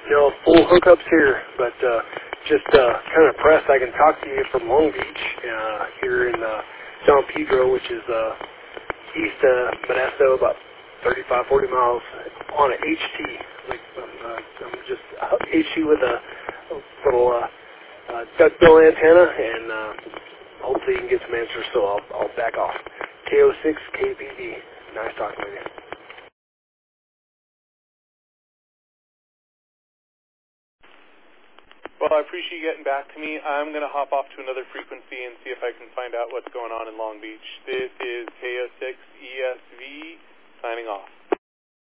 Full hookups here, but just kind of impressed I can talk to you from Long Beach here in San Pedro, which is east of Modesto, about 35, 40 miles on an HT. Like I'm just HT with a little duckbill antenna, and hopefully you can get some answers. So I'll back off. KO6 KPD. Nice talking with you. Well, I appreciate you getting back to me. I'm going to hop off to another frequency and see if I can find out what's going on in Long Beach. This is KO6 ESV signing off.